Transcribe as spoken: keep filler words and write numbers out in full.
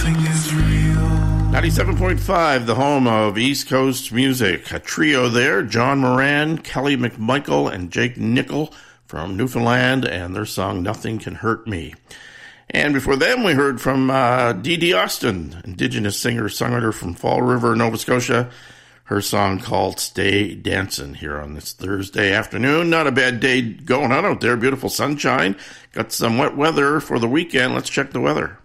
ninety-seven point five, the home of East Coast music. A trio there, John Moran, Kelly McMichael, and Jake Nickel from Newfoundland, and their song Nothing Can Hurt Me. And before them, we heard from uh, Dee Dee Austin, Indigenous singer-songwriter from Fall River, Nova Scotia. Her song called Stay Dancin' here on this Thursday afternoon. Not a bad day going on out there. Beautiful sunshine. Got some wet weather for the weekend. Let's check the weather.